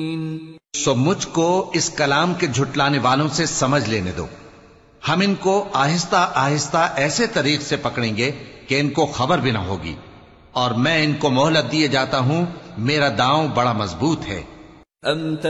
सो मुझको इस कलाम के झुटलाने वालों से समझ लेने दो। हम इनको आहिस्ता आहिस्ता ऐसे तरीक से पकड़ेंगे कि इनको खबर भी ना होगी, और मैं इनको मोहलत दिए जाता हूं, मेरा दांव बड़ा मजबूत है।